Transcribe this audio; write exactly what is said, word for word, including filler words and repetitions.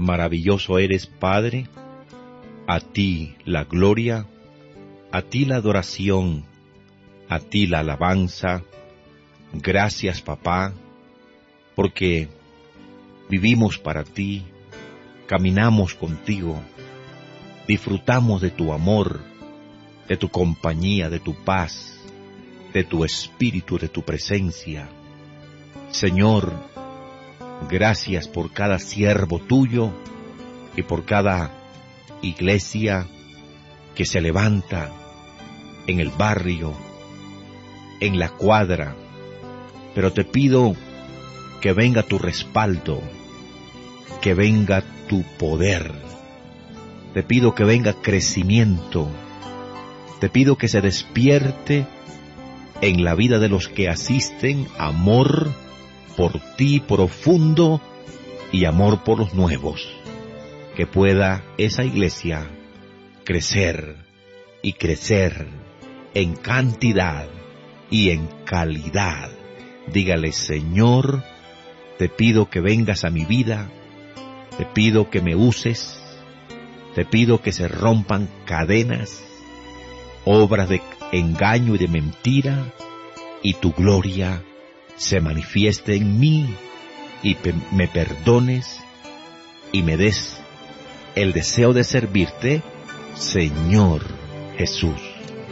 Maravilloso eres, Padre, a ti la gloria, a ti la adoración, a ti la alabanza. Gracias, Papá, porque vivimos para ti, caminamos contigo, disfrutamos de tu amor, de tu compañía, de tu paz, de tu espíritu, de tu presencia. Señor, gracias por cada siervo tuyo y por cada iglesia que se levanta en el barrio, en la cuadra, pero te pido que venga tu respaldo, que venga tu poder, te pido que venga crecimiento, te pido que se despierte en la vida de los que asisten amor por ti profundo y amor por los nuevos, que pueda esa iglesia crecer y crecer en cantidad y en calidad. Dígale: Señor, te pido que vengas a mi vida, te pido que me uses, te pido que se rompan cadenas, obras de engaño y de mentira, y tu gloria se manifieste en mí, y pe- me perdones y me des el deseo de servirte, Señor Jesús.